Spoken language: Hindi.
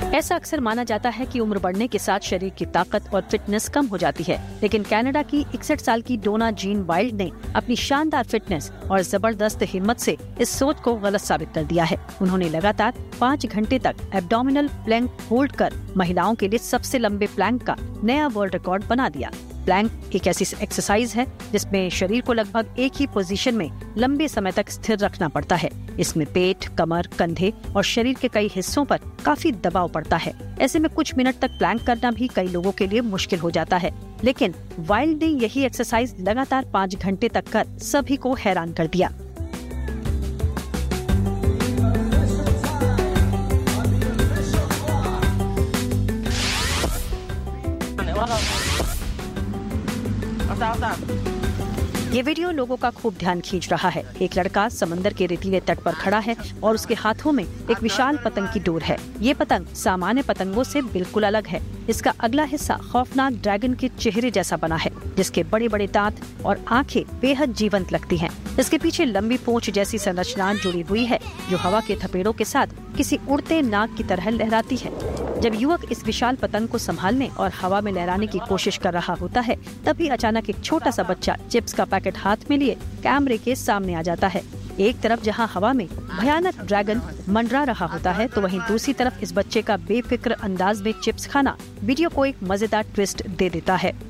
ऐसा अक्सर माना जाता है कि उम्र बढ़ने के साथ शरीर की ताकत और फिटनेस कम हो जाती है, लेकिन कनाडा की 61 साल की डोना जीन वाइल्ड ने अपनी शानदार फिटनेस और जबरदस्त हिम्मत से इस सोच को गलत साबित कर दिया है। उन्होंने लगातार 5 घंटे तक एब्डोमिनल प्लैंक होल्ड कर महिलाओं के लिए सबसे लंबे प्लैंक का नया वर्ल्ड रिकॉर्ड बना दिया। प्लैंक एक ऐसी एक्सरसाइज है जिसमें शरीर को लगभग एक ही पोजीशन में लंबे समय तक स्थिर रखना पड़ता है। इसमें पेट, कमर, कंधे और शरीर के कई हिस्सों पर काफी दबाव पड़ता है। ऐसे में कुछ मिनट तक प्लैंक करना भी कई लोगों के लिए मुश्किल हो जाता है, लेकिन वाइल्ड ने यही एक्सरसाइज लगातार 5 घंटे तक कर सभी को हैरान कर दिया। ये वीडियो लोगों का खूब ध्यान खींच रहा है। एक लड़का समंदर के रेतीले तट पर खड़ा है और उसके हाथों में एक विशाल पतंग की डोर है। ये पतंग सामान्य पतंगों से बिल्कुल अलग है। इसका अगला हिस्सा खौफनाक ड्रैगन के चेहरे जैसा बना है, जिसके बड़े बड़े दांत और आंखें बेहद जीवंत लगती हैं। इसके पीछे लंबी पूंछ जैसी संरचना जुड़ी हुई है, जो हवा के थपेड़ों के साथ किसी उड़ते नाग की तरह लहराती है। जब युवक इस विशाल पतंग को संभालने और हवा में लहराने की कोशिश कर रहा होता है, तभी अचानक एक छोटा सा बच्चा चिप्स का पैकेट हाथ में लिए कैमरे के सामने आ जाता है। एक तरफ जहां हवा में भयानक ड्रैगन मंडरा रहा होता है, तो वहीं दूसरी तरफ इस बच्चे का बेफिक्र अंदाज में चिप्स खाना वीडियो को एक मजेदार ट्विस्ट दे देता है।